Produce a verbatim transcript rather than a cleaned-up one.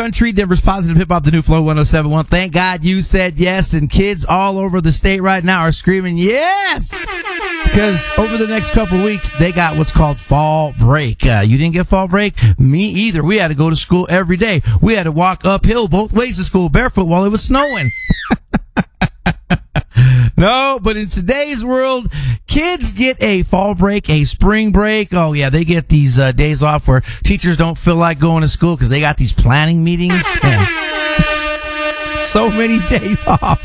country, Denver's Positive Hip Hop, the new Flow one oh seven point one. Thank God you said yes, and kids all over the state right now are screaming yes! Because over the next couple of weeks, they got what's called fall break. Uh, you didn't get fall break? Me either. We had to go to school every day. We had to walk uphill both ways to school barefoot while it was snowing. No, but in today's world, kids get a fall break, a spring break. Oh, yeah, they get these uh, days off where teachers don't feel like going to school because they got these planning meetings. Man, so many days off.